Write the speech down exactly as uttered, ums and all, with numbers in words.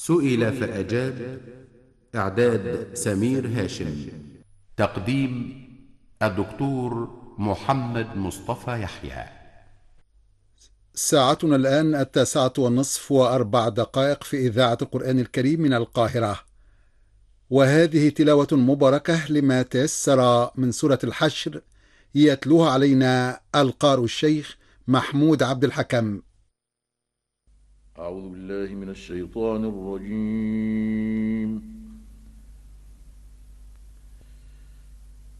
سئل فأجاب. إعداد سمير هاشم. تقديم الدكتور محمد مصطفى يحيى. ساعتنا الآن التاسعة والنصف وأربع دقائق في إذاعة القرآن الكريم من القاهرة، وهذه تلاوة مباركة لما تيسر من سورة الحشر، يتلوها علينا القارئ الشيخ محمود عبد الحكم. أعوذ بالله من الشيطان الرجيم.